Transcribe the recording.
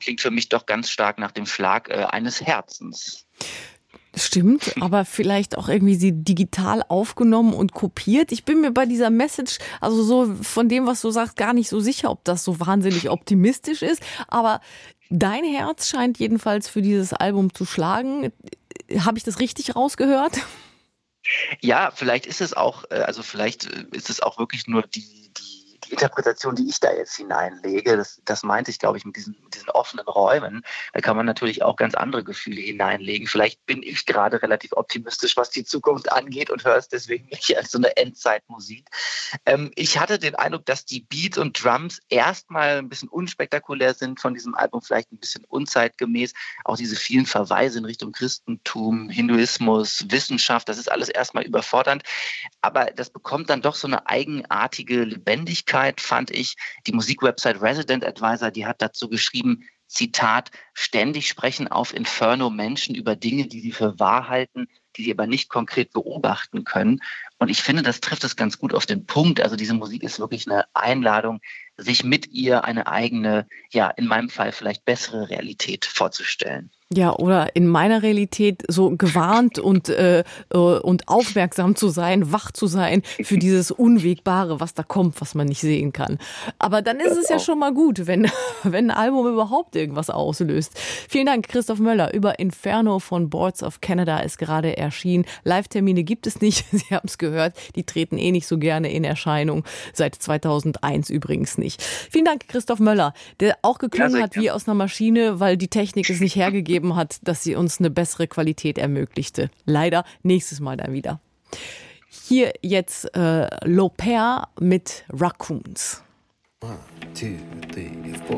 klingt für mich doch ganz stark nach dem Schlag eines Herzens. Stimmt, aber vielleicht auch irgendwie sie digital aufgenommen und kopiert. Ich bin mir bei dieser Message, also so von dem, was du sagst, gar nicht so sicher, ob das so wahnsinnig optimistisch ist. Aber dein Herz scheint jedenfalls für dieses Album zu schlagen. Habe ich das richtig rausgehört? Ja, vielleicht ist es auch, vielleicht ist es auch wirklich nur die Interpretation, die ich da jetzt hineinlege. Das meinte ich, glaube ich, mit diesen offenen Räumen. Da kann man natürlich auch ganz andere Gefühle hineinlegen. Vielleicht bin ich gerade relativ optimistisch, was die Zukunft angeht und höre es deswegen nicht als so eine Endzeitmusik. Ich hatte den Eindruck, dass die Beats und Drums erstmal ein bisschen unspektakulär sind von diesem Album, vielleicht ein bisschen unzeitgemäß. Auch diese vielen Verweise in Richtung Christentum, Hinduismus, Wissenschaft, das ist alles erstmal überfordernd. Aber das bekommt dann doch so eine eigenartige Lebendigkeit, fand ich. Die Musikwebsite Resident Advisor, die hat dazu geschrieben, Zitat, ständig sprechen auf Inferno Menschen über Dinge, die sie für wahr halten, die sie aber nicht konkret beobachten können. Und ich finde, das trifft es ganz gut auf den Punkt. Also diese Musik ist wirklich eine Einladung, sich mit ihr eine eigene, ja, in meinem Fall vielleicht bessere Realität vorzustellen. Ja, oder in meiner Realität so gewarnt und aufmerksam zu sein, wach zu sein für dieses Unwegbare, was da kommt, was man nicht sehen kann. Aber dann ist es ja schon mal gut, wenn ein Album überhaupt irgendwas auslöst. Vielen Dank, Christoph Möller. Über Inferno von Boards of Canada ist gerade erschienen. Live-Termine gibt es nicht, Sie haben es gehört. Die treten nicht so gerne in Erscheinung. Seit 2001 übrigens nicht. Vielen Dank, Christoph Möller, der auch geklungen hat wie aus einer Maschine, weil die Technik es nicht hergegeben hat, dass sie uns eine bessere Qualität ermöglichte. Leider nächstes Mal dann wieder. Hier jetzt L'Opère mit Raccoons. 1, 2, 3, 4